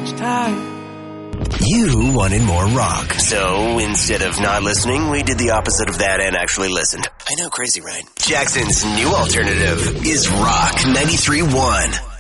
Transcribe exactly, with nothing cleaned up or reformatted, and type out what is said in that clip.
much time. You wanted more rock. So instead of not listening, we did the opposite of that and actually listened. I know, crazy, right? Jackson's new alternative is Rock ninety-three point one.